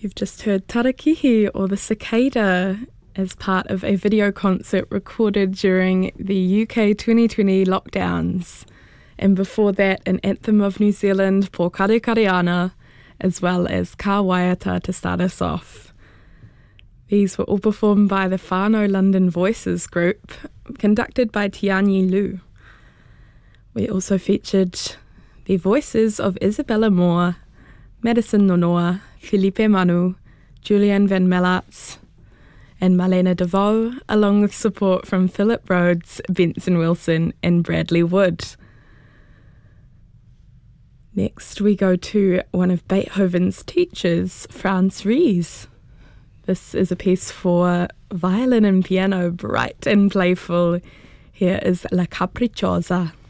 You've just heard Tarakihi, or the cicada, as part of a video concert recorded during the UK 2020 lockdowns. And before that, an anthem of New Zealand, Pokare Kareana, as well as Ka Waiata to start us off. These were all performed by the Whānau London Voices group, conducted by Tianyi Lu. We also featured the voices of Isabella Moore, Madison Nonoa, Felipe Manu, Julian Van Mellarts, and Marlena DeVoe, along with support from Philip Rhodes, Benson Wilson, and Bradley Wood. Next, we go to one of Beethoven's teachers, Franz Ries. This is a piece for violin and piano, bright and playful. Here is La Capricciosa.